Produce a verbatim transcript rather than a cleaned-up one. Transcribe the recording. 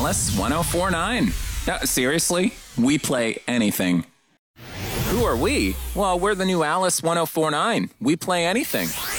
Alice ten forty-nine. No, seriously? We play anything. Who are we? Well, we're the new Alice ten forty-nine. We play anything.